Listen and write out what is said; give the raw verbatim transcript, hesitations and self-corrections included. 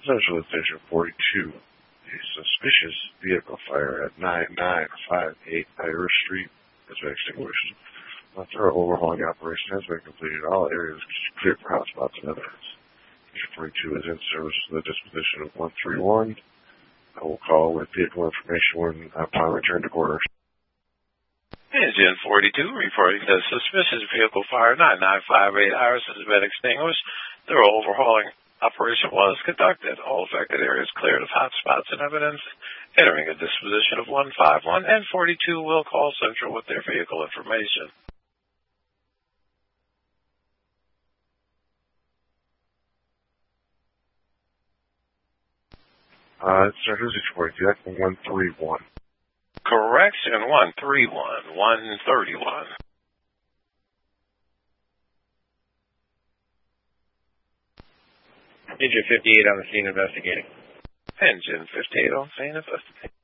Central Station forty-two. A suspicious vehicle fire at nine nine five eight Irish Street has been extinguished. A thorough overhauling operation has been completed. All areas cleared for hotspots and evidence. Station forty-two is in service for the disposition of one three one. I will call with vehicle information when upon return to quarters. Engine forty-two reporting that suspicious vehicle fire nine nine five eight Iris has been extinguished. Thorough overhauling operation was conducted. All affected areas cleared of hotspots and evidence. Entering a disposition of one five one and forty-two will call Central with their vehicle information. Uh, it's Central Station forty-two. That's one three one. Correction, one three one, one thirty-one. Engine fifty-eight on the scene investigating. Engine fifty-eight on scene investigating.